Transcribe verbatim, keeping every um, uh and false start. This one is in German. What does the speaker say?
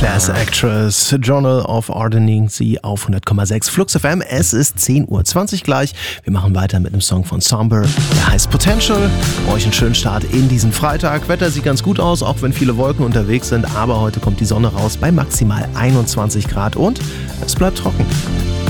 Class Actress, Journal of Ordering, sie auf hundert Komma sechs Flux F M. Es ist zehn Uhr zwanzig gleich. Wir machen weiter mit einem Song von Somber, der heißt Potential. Euch einen schönen Start in diesen Freitag. Wetter sieht ganz gut aus, auch wenn viele Wolken unterwegs sind. Aber heute kommt die Sonne raus bei maximal einundzwanzig Grad und es bleibt trocken.